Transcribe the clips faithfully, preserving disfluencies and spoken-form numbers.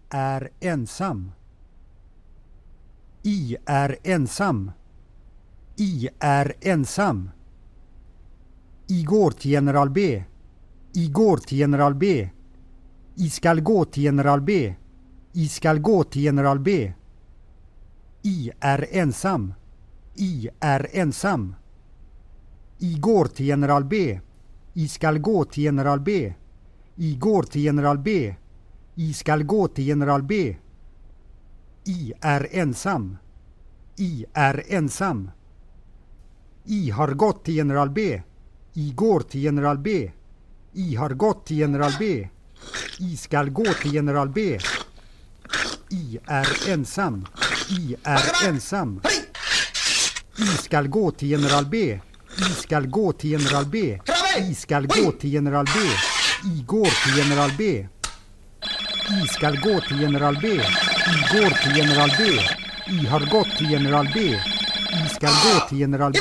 är ensam. I är ensam. I är ensam. I går till general B. I går till general B. I skall gå till general B. I skall gå till general B. I är ensam. I är ensam. I går till general B. I skall gå till general B. I går till general B. I skall gå till general B. I är ensam. I är ensam. I har gått till general B. I går till general B. I har gått till general B. I skall gå till general B. I är ensam. I är ensam. I skall gå till general B. I skall gå till general B. I skall gå till general B. I går till general B. I skall gå till general B. I går till general B. I har gått till general B. I skall gå till general B.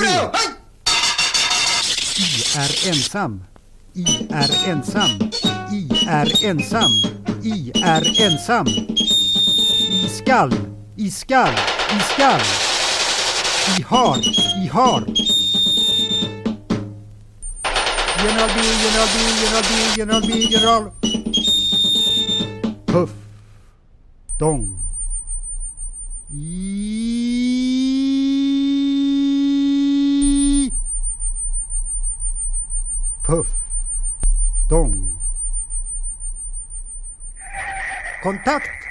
I är ensam. I är ensam. I är ensam. I är ensam. I skall. I skall. I skall. I har. I har. General B, general B, general B, general B, general. Puff. Dong. I. Puff. Dong. Kontakt.